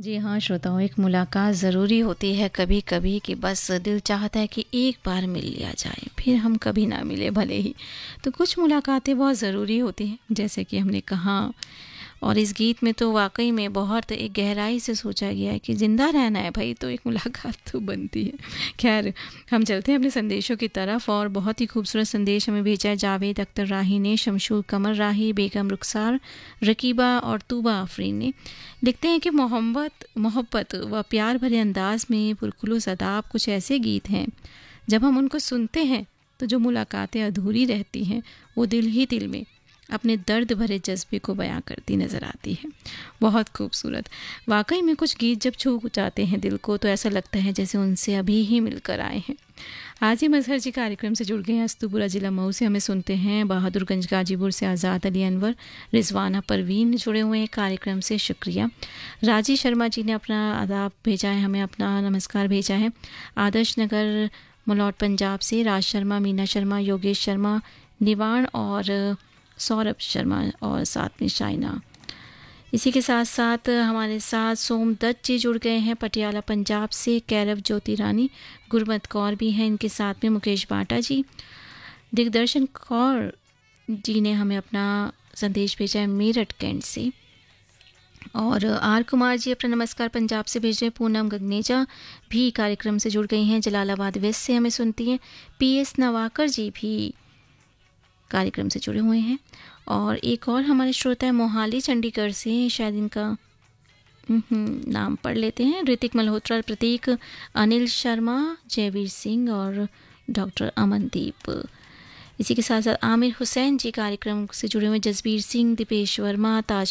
जी हाँ श्रोताओं, एक मुलाकात ज़रूरी होती है कभी कभी कि बस दिल चाहता है कि एक बार मिल लिया जाए, फिर हम कभी ना मिले भले ही। तो कुछ मुलाकातें बहुत ज़रूरी होती हैं, जैसे कि हमने कहा। और इस गीत में तो वाकई में बहुत एक गहराई से सोचा गया है कि ज़िंदा रहना है भाई तो एक मुलाकात तो बनती है। खैर, हम चलते हैं अपने संदेशों की तरफ। और बहुत ही खूबसूरत संदेश हमें भेजा है जावेद अख्तर राही ने, शमशूर कमर राही, बेगम रुखसार, रकीबा और तूबा आफरीन ने। लिखते हैं कि मोहब्बत व प्यार भरे अंदाज में पुरखुलूस अदाब कुछ ऐसे गीत हैं, जब हम उनको सुनते हैं तो जो मुलाकातें अधूरी रहती हैं वो दिल ही दिल में अपने दर्द भरे जज्बे को बयां करती नज़र आती है। बहुत खूबसूरत। वाकई में कुछ गीत जब छू जाते हैं दिल को तो ऐसा लगता है जैसे उनसे अभी ही मिलकर आए हैं। आज ही मजहर जी कार्यक्रम से जुड़ गए हैं। अस्तुपुरा जिला मऊ से हमें सुनते हैं। बहादुरगंज गाजीपुर से आज़ाद अली अनवर, रिजवाना परवीन जुड़े हुए हैं कार्यक्रम से, शुक्रिया। राजी शर्मा जी ने अपना आदाब भेजा है, हमें अपना नमस्कार भेजा है। आदर्श नगर मलौट पंजाब से राज शर्मा, मीना शर्मा, योगेश शर्मा, निवाण और सौरभ शर्मा और साथ में शाइना। इसी के साथ साथ हमारे साथ सोमदत्त जी जुड़ गए हैं पटियाला पंजाब से। कैरव ज्योति रानी, गुरमत कौर भी हैं इनके साथ में, मुकेश बाटा जी, दिग्दर्शन कौर जी ने हमें अपना संदेश भेजा है मेरठ कैंट से। और आर कुमार जी अपना नमस्कार पंजाब से भेज रहे हैं। पूनम गगनेजा भी कार्यक्रम से जुड़ गई हैं, जलालाबाद वेस्ट से हमें सुनती हैं। पीएस नवाकर जी भी कार्यक्रम से जुड़े हुए हैं। और एक और हमारे श्रोता है मोहाली चंडीगढ़ से, शायद इनका नाम पढ़ लेते हैं। ऋतिक मल्होत्रा, प्रतीक, अनिल शर्मा, जयवीर सिंह और डॉक्टर अमनदीप। इसी के साथ साथ आमिर हुसैन जी कार्यक्रम से जुड़े हुए, जसबीर सिंह, दीपेश वर्मा, ताज